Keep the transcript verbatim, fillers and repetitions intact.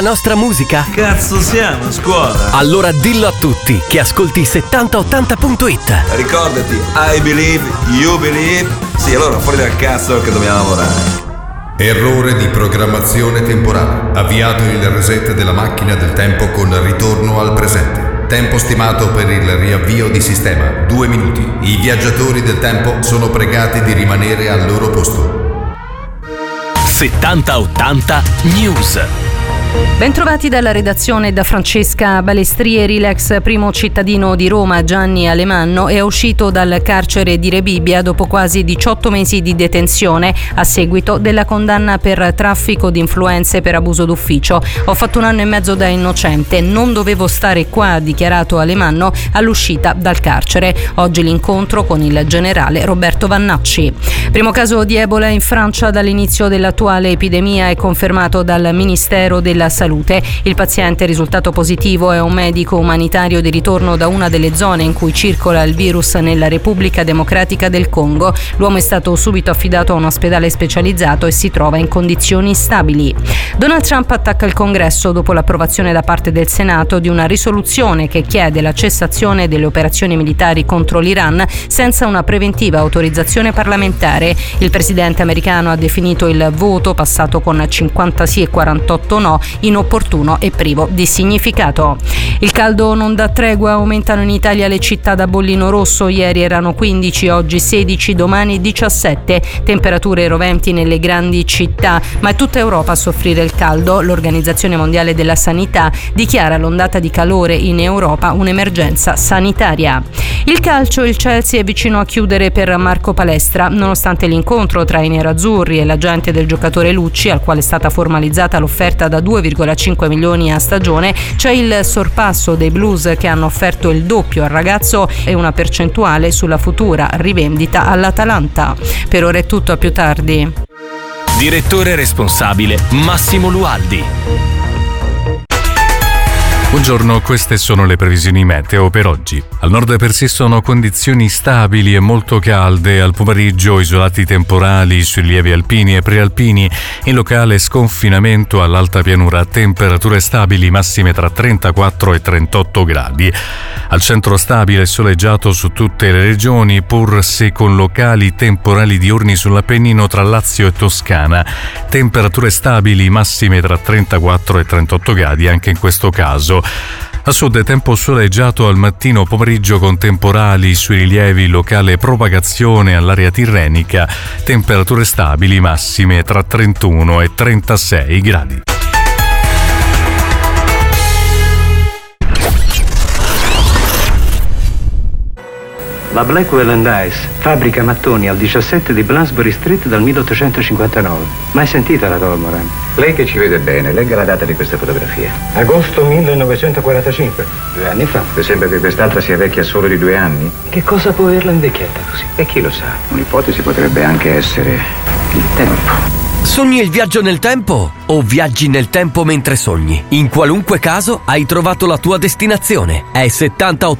La nostra musica? Cazzo siamo a scuola? Allora dillo a tutti che ascolti settanta ottanta punto it. Ricordati, I believe, you believe. Sì, allora fuori dal cazzo che dobbiamo lavorare. Errore di programmazione temporale. Avviato il reset della macchina del tempo con ritorno al presente. Tempo stimato per il riavvio di sistema, due minuti. I viaggiatori del tempo sono pregati di rimanere al loro posto. settanta ottanta News. Bentrovati dalla redazione da Francesca Balestrieri. L'ex primo cittadino di Roma, Gianni Alemanno, è uscito dal carcere di Rebibbia dopo quasi diciotto mesi di detenzione a seguito della condanna per traffico di influenze per abuso d'ufficio. Ho fatto un anno e mezzo da innocente, non dovevo stare qua, ha dichiarato Alemanno all'uscita dal carcere. Oggi l'incontro con il generale Roberto Vannacci. Primo caso di Ebola in Francia dall'inizio dell'attuale epidemia è confermato dal Ministero della Salute. Il paziente risultato positivo è un medico umanitario di ritorno da una delle zone in cui circola il virus nella Repubblica Democratica del Congo. L'uomo è stato subito affidato a un ospedale specializzato e si trova in condizioni stabili. Donald Trump attacca il Congresso dopo l'approvazione da parte del Senato di una risoluzione che chiede la cessazione delle operazioni militari contro l'Iran senza una preventiva autorizzazione parlamentare. Il presidente americano ha definito il voto, passato con cinquanta sì e quarantotto no, inopportuno e privo di significato. Il caldo non dà tregua, aumentano in Italia le città da bollino rosso. Ieri erano quindici, oggi sedici, domani diciassette. Temperature roventi nelle grandi città, ma è tutta Europa a soffrire il caldo. L'Organizzazione Mondiale della Sanità dichiara l'ondata di calore in Europa un'emergenza sanitaria. Il calcio, il Chelsea è vicino a chiudere per Marco Palestra. Nonostante l'incontro tra i nerazzurri e l'agente del giocatore Lucci, al quale è stata formalizzata l'offerta da due virgola cinque milioni a stagione, c'è il sorpasso dei Blues che hanno offerto il doppio al ragazzo e una percentuale sulla futura rivendita all'Atalanta. Per ora è tutto, a più tardi. Direttore responsabile Massimo Lualdi. Buongiorno, queste sono le previsioni meteo per oggi. Al nord persistono condizioni stabili e molto calde, al pomeriggio isolati temporali sui rilievi alpini e prealpini, in locale sconfinamento all'alta pianura, temperature stabili massime tra trentaquattro e trentotto gradi. Al centro stabile e soleggiato su tutte le regioni, pur se con locali temporali diurni sull'Appennino tra Lazio e Toscana. Temperature stabili massime tra trentaquattro e trentotto gradi anche in questo caso. A sud tempo soleggiato al mattino, pomeriggio con temporali sui rilievi, locale propagazione all'area tirrenica, temperature stabili massime tra trentuno e trentasei gradi. La Blackwell and Ice fabbrica mattoni al diciassette di Bloomsbury Street dal milleottocentocinquantanove. Mai sentita la Dolmoran? Lei che ci vede bene, legga la data di questa fotografia. Agosto millenovecentoquarantacinque, due anni fa. Le sembra che quest'altra sia vecchia solo di due anni? Che cosa può averla invecchiata così? E chi lo sa? Un'ipotesi potrebbe anche essere il tempo. Sogni il viaggio nel tempo o viaggi nel tempo mentre sogni? In qualunque caso hai trovato la tua destinazione. È settanta ottanta